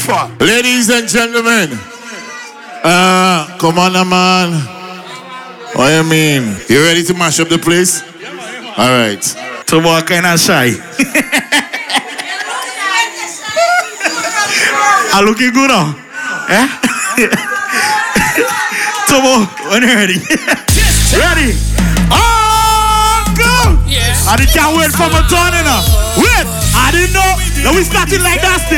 for. Ladies and gentlemen, come on, man. What you mean? You ready to mash up the place? All right. Tomo kind of shy. I looking good now. Eh? Tomo, when you ready? Ready? Oh, go! Yeah. I didn't can't wait for my turn, you know. Wait, I didn't know that we started like that still.